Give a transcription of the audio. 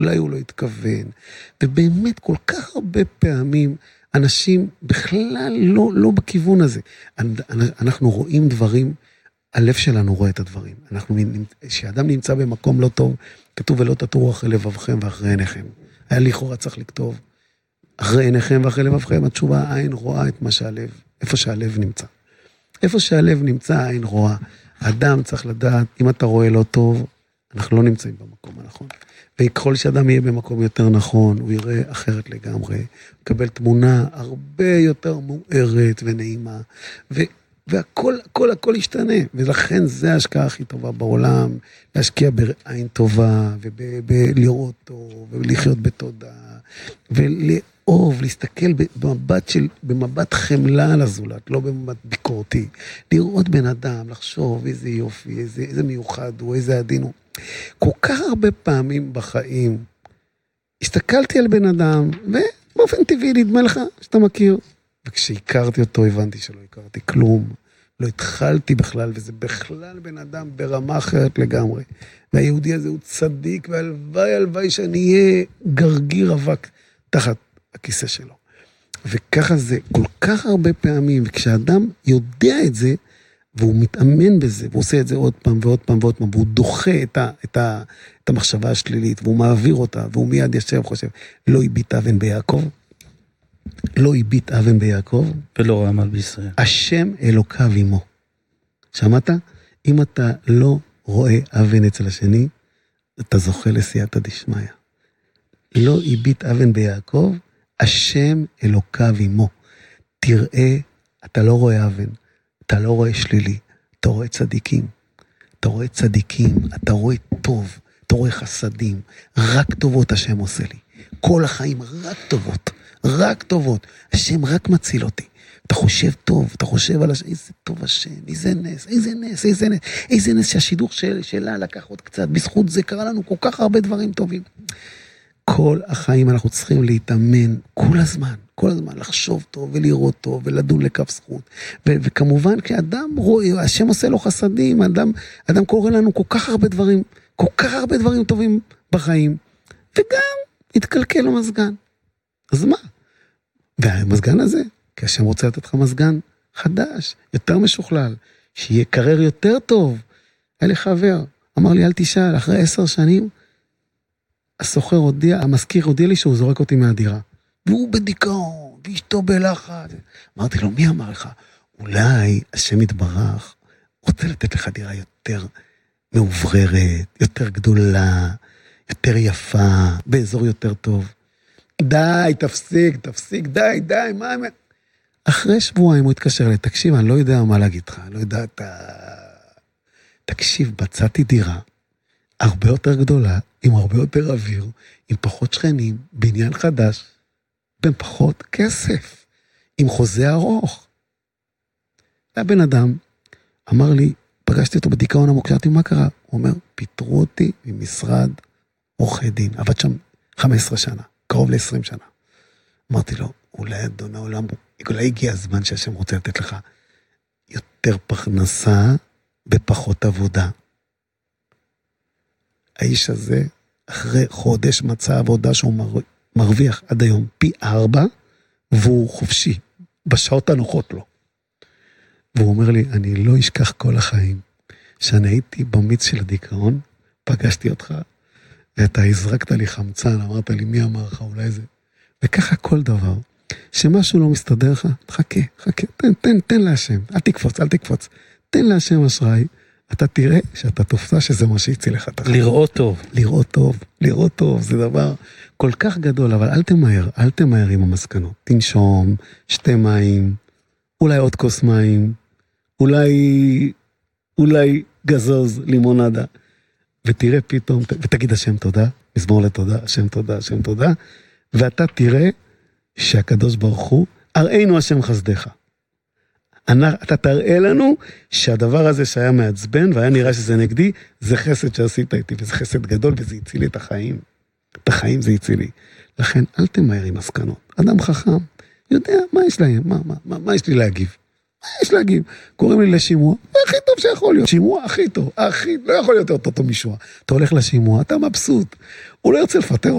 אולי הוא לא התכוון, ובאמת כל כך הרבה פעמים, אנשים בכלל לא בכיוון הזה, אנחנו רואים דברים, הלב שלנו רואה את הדברים, כשאדם נמצא במקום לא טוב, כתוב ולא תטורו אחרי לבבכם ואחרי עיניכם, היה לכאורה צריך לכתוב, אחרי עיניכם ואחרי לבבכם, התשובה העין רואה את מה שהלב, איפה שהלב נמצא. איפה שהלב נמצא, העין רואה. האדם צריך לדעת, אם אתה רואה לא טוב, אנחנו לא נמצאים במקום הנכון. וככל שאדם יהיה במקום יותר נכון, הוא יראה אחרת לגמרי, הוא יקבל תמונה הרבה יותר מוארת ונעימה, והכל ישתנה. ולכן זה ההשקעה הכי טובה בעולם, להשקיע בעין טובה, ולראות טוב, ולחיות בתודה, ולאהוב, להסתכל במבט חמלה על הזולת, לא במבט ביקורתי. לראות בן אדם, לחשוב איזה יופי, איזה מיוחד הוא, איזה עדין הוא. כל כך הרבה פעמים בחיים, הסתכלתי על בן אדם, ובאופן טבעי נדמה לך שאתה מכיר. וכשהכרתי אותו, הבנתי שלא הכרתי כלום. לא התחלתי בכלל, וזה בכלל בן אדם ברמה אחרת לגמרי. והיהודי הזה הוא צדיק, והלוואי שאני אהיה גרגיר אבק תחת הכיסא שלו. וככה זה כל כך הרבה פעמים, וכשאדם יודע את זה, והוא מתאמן בזה, והוא עושה את זה עוד פעם ועוד פעם ועוד פעם, והוא דוחה את המחשבה השלילית, והוא מעביר אותה, והוא מיד ישב חושב, לא הביט אבן ביעקב, לא הביט אבן ביעקב, ולא רעמל בישראל. השם אלוקיו עמו. שמעת? אם אתה לא רואה אבן אצל השני, אתה זוכה לסייעתא דשמיא. לא הביט אבן ביעקב, השם אלוקיו עמו. תראה, אתה לא רואה אבן, אתה לא רואה שלילי, אתה רואה צדיקים. אתה רואה צדיקים, אתה רואה טוב, אתה רואה חסדים, רק טובות השם עושה לי. כל החיים רק טובות, רק טובות. השם רק מציל אותי. אתה חושב טוב, אתה חושב על השם, איזה טוב השם, איזה נס, איזה נס, איזה נס, איזה נס שהשידור שלה לקח עוד קצת, בזכות זה קרה לנו כל כך הרבה דברים טובים. כל החיים אנחנו צריכים להתאמן כל הזמן, לחשוב טוב ולראות טוב ולדון לכף זכות. וכמובן כשאדם רואה, השם עושה לו חסדים, אדם קורא לנו כל כך הרבה דברים טובים בחיים, וגם התקלקל לו מזגן. אז מה? והמזגן הזה, כי השם רוצה לתת לך מזגן חדש, יותר משוכלל, שיהיה קרר יותר טוב. היה לי חבר, אמר לי, אל תשאל, אחרי 10 שנים, המזכיר הודיע לי שהוא זורק אותי מהדירה. והוא בדיכאון, ואשתו בלחץ. אמרתי לו, מי אמר לך? אולי השם יתברך, רוצה לתת לך דירה יותר מעובררת, יותר גדולה, יותר יפה, באזור יותר טוב. די, תפסיק, די, מה? אחרי שבועיים הוא התקשר לי, תקשיב, אני לא יודע מה להגיד לך, אני לא יודע, תקשיב, בצעתי דירה, הרבה יותר גדולה, עם הרבה יותר אוויר, עם פחות שכנים, בניין חדש, בין פחות כסף, עם חוזה ארוך. והבן אדם אמר לי, פגשתי אותו בדיכאון עמוק, שאלתי מה קרה? הוא אומר, פיטרו אותי ממשרד עורכי דין, עבד שם 15 שנה, קרוב ל-20 שנה. אמרתי לו, אולי אדון העולם, אולי הגיע הזמן שהשם רוצה לתת לך יותר פרנסה בפחות עבודה. האיש הזה, אחרי חודש מצא עבודה שהוא מרוויח עד היום פי 4, והוא חופשי, בשעות הנוחות לו. והוא אומר לי, אני לא אשכח כל החיים, שאני הייתי במיץ של הדיכאון, פגשתי אותך, ואתה הזרקת לי חמצן, אמרת לי, מי אמר לך, אולי זה. וככה כל דבר, שמשהו לא מסתדר לך, חכה, תן להשם, אל תקפוץ, תן להשם אשראי, אתה תראה שאתה תופתע שזה מה שיציל לך. לראות טוב, זה דבר כל כך גדול, אבל אל תמהר עם המסקנות. תנשום, שתי מים, אולי עוד כוס מים, אולי גזוז, לימונדה, ותראה פתאום, ותגיד השם תודה, מזמור לתודה, השם תודה, ואתה תראה שהקדוש ברוך הוא, אראינו השם חסדך. אתה תראה לנו שהדבר הזה שהיה מעצבן, והיה נראה שזה נגדי, זה חסד שעשית איתי, וזה חסד גדול, וזה הציל לי את החיים. את החיים זה הציל לי. לכן, אל תמהר עם מסקנות. אדם חכם, יודע מה יש להם, מה יש לי להגיב. מה יש להגיב? קוראים לי לשימוע, הכי טוב שיכול להיות. שימוע הכי טוב, לא יכול להיות יותר טוב משימוע. אתה הולך לשימוע, אתה מבסוט. הוא לא ירצה לפטר